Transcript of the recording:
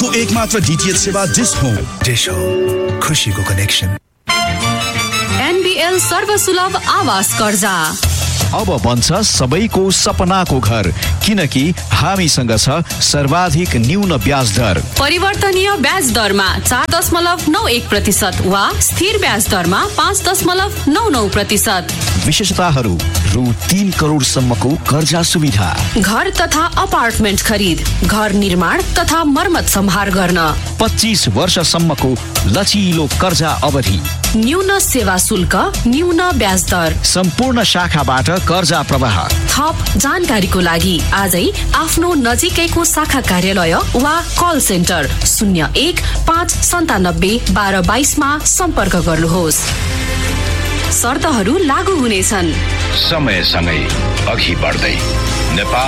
देशको एकमात्र डीटीएच सेवा डिश होम। डिश होम, खुशीको कनेक्सन। एनबीएल सर्वसुलभ आवास कर्जा अब बन्छ सबैको सपनाको घर, किनकि हामीसँग छ सर्वाधिक न्यून ब्याज दर। परिवर्तनीय ब्याज दरमा 4.91% वा स्थिर ब्याज दरमा 5.99%। विशेषताहरू: रु 3 करोडसम्मको कर्जा सुविधा, घर तथा अपार्टमेन्ट खरिद, घर निर्माण तथा मर्मत सम्हार गर्न, 25 वर्षसम्मको लचिलो कर्जा अवधि, न्यून सेवा शुल्क, न्यून ब्याज दर, सम्पूर्ण शाखाबाट कर्जा प्रवाह। थप जानकारीको लागि आजै आफ्नो नजिकैको शाखा कार्यालय वा कल सेन्टर 01-597-1222 मा सम्पर्क गर्नुहोस्। शर्तहरू लागू हुनेछन्। समयसँगै अघि बढ्दै नेपाल